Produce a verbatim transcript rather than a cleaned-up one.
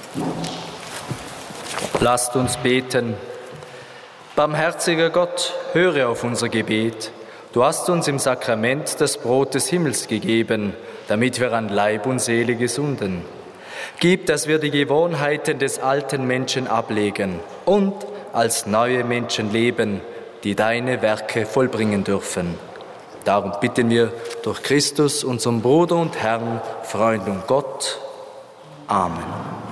Lasst uns beten. Barmherziger Gott, höre auf unser Gebet. Du hast uns im Sakrament das Brot des Himmels gegeben, damit wir an Leib und Seele gesunden. Gib, dass wir die Gewohnheiten des alten Menschen ablegen und als neue Menschen leben, die deine Werke vollbringen dürfen. Darum bitten wir durch Christus, unseren Bruder und Herrn, Freund und Gott. Amen.